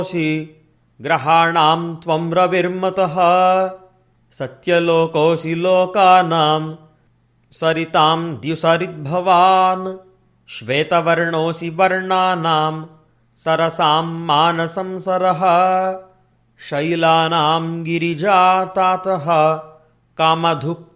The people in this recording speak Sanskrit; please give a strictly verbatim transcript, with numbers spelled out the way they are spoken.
ग्रहाणां त्वं रविर्मतः सत्यलोकोऽसि लोकानां सरितां द्युसरिद्भवान् श्वेतवर्णोऽसि वर्णानां सरसां मानसंसरः शैलानां गिरिजातातः कामधुक्